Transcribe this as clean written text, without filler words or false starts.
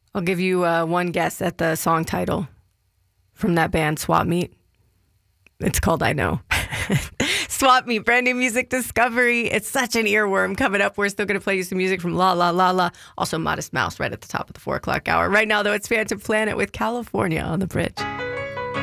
I'll give you one guess at the song title from that band, Swap Meet. It's called I Know. Swap Meet, brand new music discovery. It's such an earworm. Coming up, we're still going to play you some music from La La La La. Also, Modest Mouse right at the top of the 4 o'clock hour. Right now, though, it's Phantom Planet with California on the Bridge.